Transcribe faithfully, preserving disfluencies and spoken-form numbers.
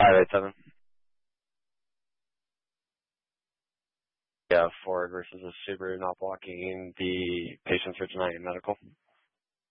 five eight seven. Yeah, Ford versus a Subaru not blocking the patients for denying medical.